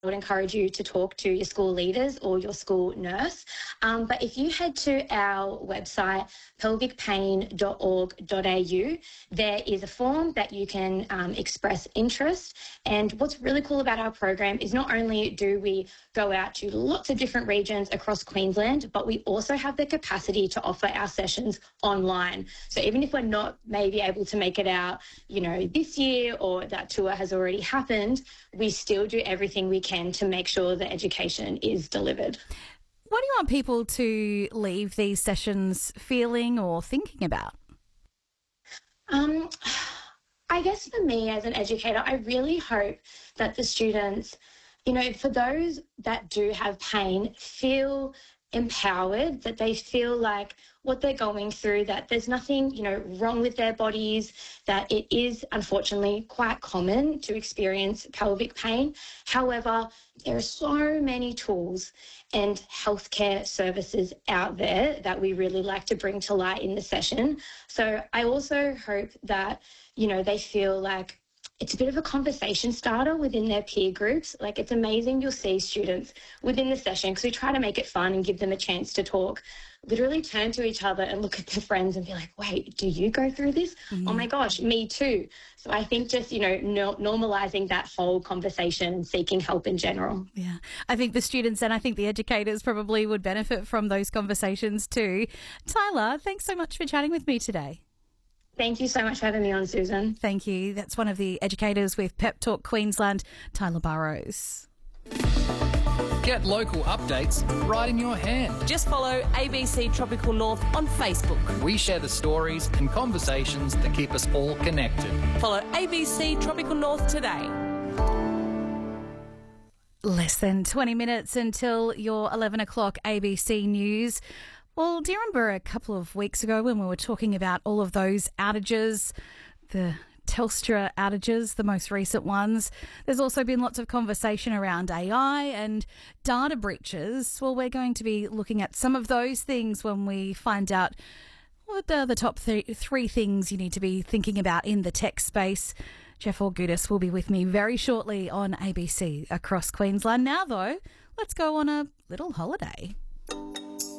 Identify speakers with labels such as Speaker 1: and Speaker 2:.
Speaker 1: would encourage you to talk to your school leaders or your school nurse. But if you head to our website, pelvicpain.org.au, there is a form that you can express interest. And what's really cool about our program is not only do we go out to lots of different regions across Queensland, but we also have the capacity to offer our sessions online. So even if we're not maybe able to make it out, this year, or that tour has already happened, we still do everything we can to make sure the education is delivered.
Speaker 2: What do you want people to leave these sessions feeling or thinking about?
Speaker 1: I guess for me as an educator, I really hope that the students, for those that do have pain, feel empowered, that they feel like what they're going through, that there's nothing, wrong with their bodies, that it is unfortunately quite common to experience pelvic pain. However, there are so many tools and healthcare services out there that we really like to bring to light in the session. So I also hope that, they feel like it's a bit of a conversation starter within their peer groups. Like, it's amazing you'll see students within the session, because we try to make it fun and give them a chance to talk, literally turn to each other and look at their friends and be like, wait, do you go through this? Mm-hmm. Oh my gosh, me too. So I think just, normalising that whole conversation and seeking help in general.
Speaker 2: Yeah, I think the students and I think the educators probably would benefit from those conversations too. Tyler, thanks so much for chatting with me today.
Speaker 1: Thank you so much for having me on, Susan.
Speaker 2: Thank you. That's one of the educators with Pep Talk Queensland, Tyler Burrows.
Speaker 3: Get local updates right in your hand.
Speaker 4: Just follow ABC Tropical North on Facebook.
Speaker 3: We share the stories and conversations that keep us all connected.
Speaker 4: Follow ABC Tropical North today.
Speaker 2: Less than 20 minutes until your 11 o'clock ABC News. Well, do you remember a couple of weeks ago when we were talking about all of those outages, the Telstra outages, the most recent ones? There's also been lots of conversation around AI and data breaches. Well, we're going to be looking at some of those things when we find out what are the top three things you need to be thinking about in the tech space. Jeff Augudis will be with me very shortly on ABC across Queensland. Now, though, let's go on a little holiday.